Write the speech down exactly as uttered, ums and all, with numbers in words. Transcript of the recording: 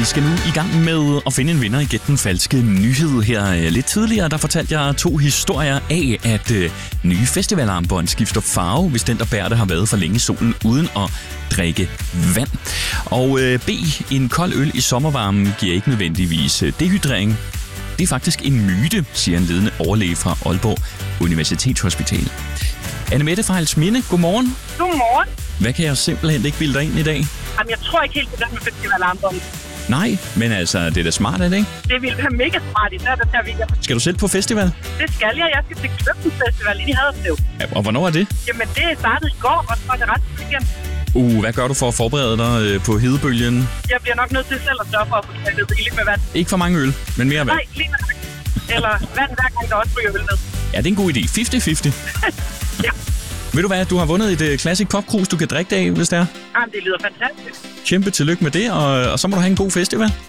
skal nu i gang med at finde en vinder i Gæt den falske nyhed. Her lidt tidligere, der fortalte jeg to historier af, at øh, nye festivalarmbånd skifter farve, hvis den, der bærer det, har været for længe i solen uden at drikke vand. Og øh, B. En kold øl i sommervarmen giver ikke nødvendigvis dehydrering. Det er faktisk en myte, siger en ledende overlæge fra Aalborg Universitetshospital. Annemette fra Halsminde, godmorgen. Godmorgen. Hvad kan jeg simpelthen ikke bilde dig ind i dag? Jamen, jeg tror ikke helt på den med festivalarmbånd. Nej, men altså, det er da smart, er det ikke? Det ville være mega smart, især den her weekend. Skal du selv på festival? Det skal jeg. Jeg skal til Kløften Festival i Haderslev. Ja, og hvornår er det? Jamen, det startede i går, og så er det ret weekend. Uh, hvad gør du for at forberede dig øh, på hedebølgen? Jeg bliver nok nødt til selv at sørge for at få taget rigeligt med vand. Ikke for mange øl, men mere vand. Nej, lige med eller vand hver gang, der også ryger øl ned. Ja, det er en god idé. halvtreds halvtreds. Ja. Ved du hvad, du har vundet et uh, Classic Popkrus, du kan drikke det af, hvis det er. Jamen, det lyder fantastisk. Kæmpe tillykke med det, og, og så må du have en god festival.